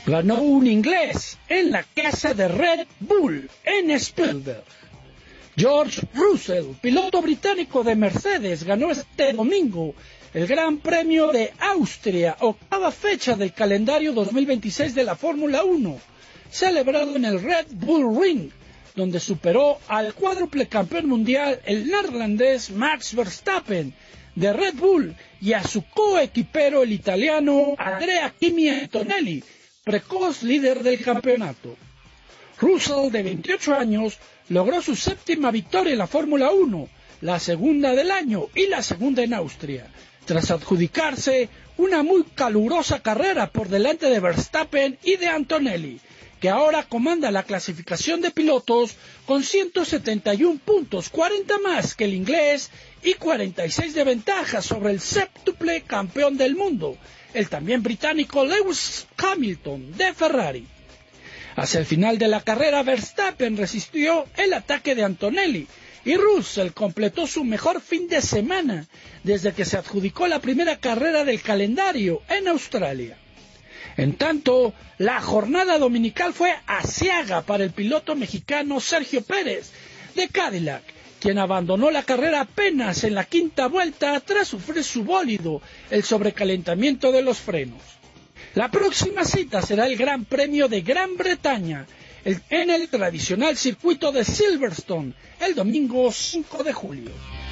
Ganó un inglés en la casa de Red Bull en Spielberg. George Russell, piloto británico de Mercedes, ganó este domingo el Gran Premio de Austria, octava fecha del calendario 2026 de la Fórmula 1, celebrado en el Red Bull Ring, donde superó al cuádruple campeón mundial, el neerlandés Max Verstappen, de Red Bull, y a su coequipero, el italiano Andrea Kimi Antonelli, precoz líder del campeonato. Russell, de 28 años, logró su séptima victoria en la Fórmula 1, la segunda del año y la segunda en Austria, tras adjudicarse una muy calurosa carrera por delante de Verstappen y de Antonelli, que ahora comanda la clasificación de pilotos con 171 puntos, 40 más que el inglés y 46 de ventaja sobre el séptuple campeón del mundo, el también británico Lewis Hamilton de Ferrari. Hacia el final de la carrera, Verstappen resistió el ataque de Antonelli y Russell completó su mejor fin de semana desde que se adjudicó la primera carrera del calendario en Australia. En tanto, la jornada dominical fue aciaga para el piloto mexicano Sergio Pérez de Cadillac, quien abandonó la carrera apenas en la quinta vuelta tras sufrir su bólido el sobrecalentamiento de los frenos. La próxima cita será el Gran Premio de Gran Bretaña en el tradicional circuito de Silverstone el domingo 5 de julio.